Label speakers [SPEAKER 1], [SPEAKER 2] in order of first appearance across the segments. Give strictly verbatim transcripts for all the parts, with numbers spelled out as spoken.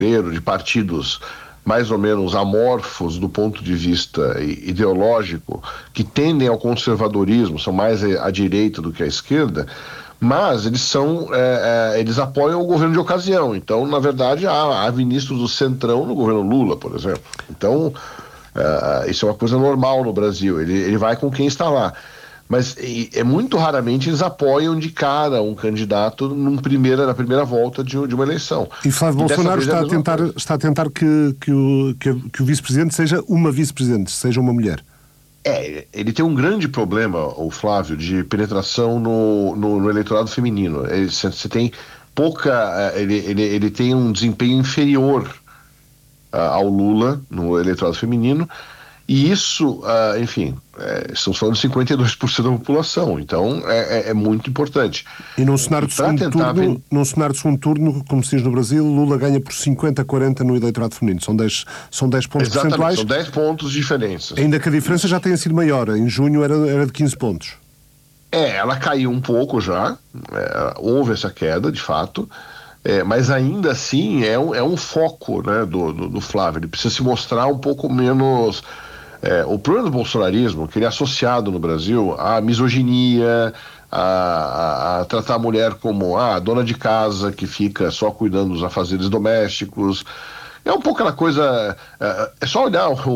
[SPEAKER 1] de partidos mais ou menos amorfos do ponto de vista ideológico, que tendem ao conservadorismo, são mais à direita do que à esquerda, mas eles são, é, é, eles apoiam o governo de ocasião. Então, na verdade, há, há ministros do Centrão no governo Lula, por exemplo. Então, é, isso é uma coisa normal no Brasil, ele, ele vai com quem está lá. Mas é muito raramente eles apoiam de cara um candidato num primeira, na primeira volta de, de uma eleição.
[SPEAKER 2] E Flávio e Bolsonaro está, é a tentar, está a tentar que, que, o, que, que o vice-presidente seja uma vice-presidente, seja uma mulher.
[SPEAKER 1] É, ele tem um grande problema, o Flávio, de penetração no, no, no eleitorado feminino. Você tem pouca... Ele, ele, ele tem um desempenho inferior uh, ao Lula no eleitorado feminino. E isso, uh, enfim, é, estamos falando de cinquenta e dois por cento da população, então é, é, é muito importante.
[SPEAKER 2] E num cenário, de segundo turno, ver... num cenário de segundo turno, como se diz no Brasil, Lula ganha por cinquenta a quarenta no eleitorado feminino. São dez, são dez pontos
[SPEAKER 1] Exatamente,
[SPEAKER 2] percentuais.
[SPEAKER 1] São dez pontos de diferença.
[SPEAKER 2] Ainda que a diferença já tenha sido maior. Em junho era, era de quinze pontos.
[SPEAKER 1] É, ela caiu um pouco já. É, houve essa queda, de fato. É, mas ainda assim é um, é um foco, né, do, do, do Flávio. Ele precisa se mostrar um pouco menos... É, o problema do bolsonarismo, que ele é associado no Brasil à misoginia, a, a, a tratar a mulher como a ah, dona de casa que fica só cuidando dos afazeres domésticos. É um pouco aquela coisa... É, é só olhar o, o,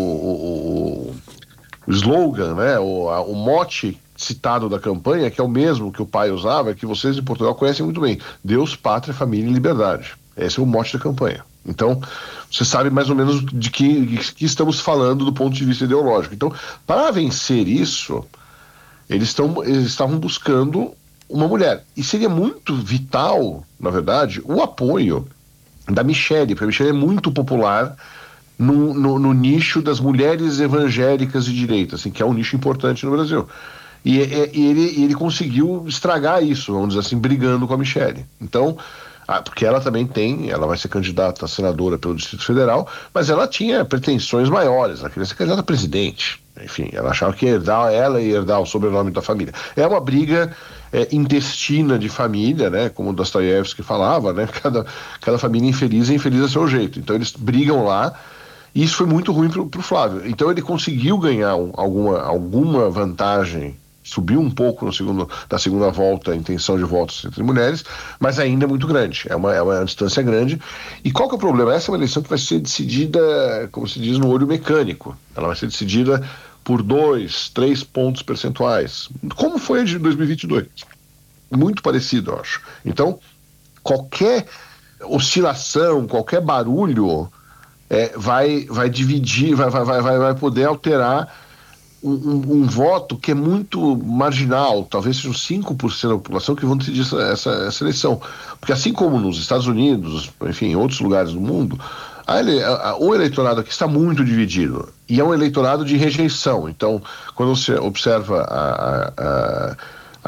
[SPEAKER 1] o, o slogan, né, o, a, o mote citado da campanha, que é o mesmo que o pai usava, que vocês em Portugal conhecem muito bem: Deus, Pátria, Família e Liberdade. Esse é o mote da campanha. Então, você sabe mais ou menos de que, de que estamos falando do ponto de vista ideológico. Então, para vencer isso, eles, estão, eles estavam buscando uma mulher. E seria muito vital, na verdade, o apoio da Michelle, porque a Michelle é muito popular no, no, no nicho das mulheres evangélicas de direita, assim, que é um nicho importante no Brasil. E, e, e ele, ele conseguiu estragar isso, vamos dizer assim, brigando com a Michelle. Então... Ah, porque ela também tem, ela vai ser candidata a senadora pelo Distrito Federal, mas ela tinha pretensões maiores, ela queria ser candidata a presidente. Enfim, ela achava que ia herdar, ela ia herdar o sobrenome da família. É uma briga é, intestina de família, né, como Dostoiévski falava, né, cada, cada família infeliz é infeliz a seu jeito. Então eles brigam lá, e isso foi muito ruim pro, pro Flávio. Então ele conseguiu ganhar um, alguma, alguma vantagem, subiu um pouco no segundo, na segunda volta a intenção de votos entre mulheres, mas ainda é muito grande, é uma, é uma distância grande. E qual que é o problema? Essa é uma eleição que vai ser decidida, como se diz, no olho mecânico. Ela vai ser decidida por dois, três pontos percentuais, como foi a de dois mil e vinte e dois. Muito parecido, eu acho. Então, qualquer oscilação, qualquer barulho é, vai, vai dividir, vai, vai, vai, vai poder alterar Um, um, um voto que é muito marginal, talvez sejam cinco por cento da população que vão decidir essa, essa, essa eleição. Porque assim como nos Estados Unidos, enfim, em outros lugares do mundo, a ele, a, a, o eleitorado aqui está muito dividido. E é um eleitorado de rejeição. Então, quando você observa a, a,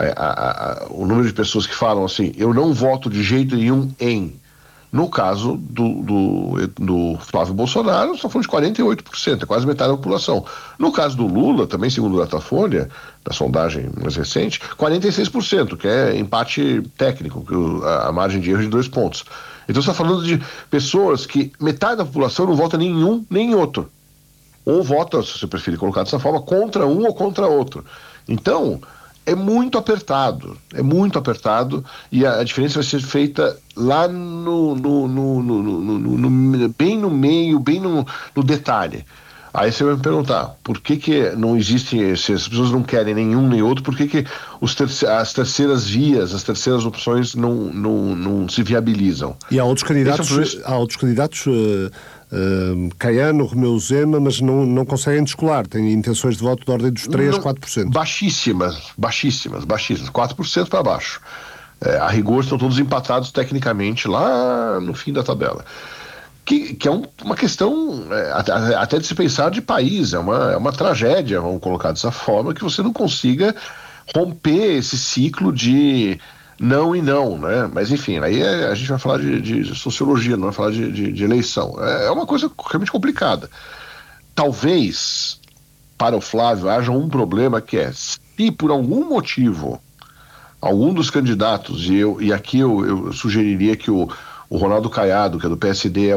[SPEAKER 1] a, a, o número de pessoas que falam assim, eu não voto de jeito nenhum em... No caso do, do, do Flávio Bolsonaro, só foi de quarenta e oito por cento, é quase metade da população. No caso do Lula, também segundo o Datafolha, da sondagem mais recente, quarenta e seis por cento, que é empate técnico, que a, a margem de erro é de dois pontos. Então você está falando de pessoas que metade da população não vota nem em um nem em outro. Ou vota, se você preferir colocar dessa forma, contra um ou contra outro. Então... é muito apertado, é muito apertado, e a, a diferença vai ser feita lá no, no, no, no, no, no, no bem no meio, bem no, no detalhe. Aí você vai me perguntar, por que que não existe, se as pessoas não querem nenhum nem outro, por que que os terce, as terceiras vias, as terceiras opções não, não, não se viabilizam?
[SPEAKER 2] E há outros candidatos, é há outros candidatos... Uh... Uh, Caiano, Romeu Zema, mas não, não conseguem descolar, têm intenções de voto de ordem dos três, não, quatro por cento.
[SPEAKER 1] Baixíssimas, baixíssimas, baixíssimas, quatro por cento para baixo. É, a rigor estão todos empatados tecnicamente lá no fim da tabela. Que, que é um, uma questão é, até, até de se pensar de país, é uma, é uma tragédia, vamos colocar dessa forma, que você não consiga romper esse ciclo de... não e não, né? Mas enfim, aí a gente vai falar de, de sociologia, não vai falar de, de, de eleição. É uma coisa realmente complicada. Talvez, para o Flávio, haja um problema que é, se por algum motivo, algum dos candidatos, e, eu, e aqui eu, eu sugeriria que o, o Ronaldo Caiado, que é do P S D, é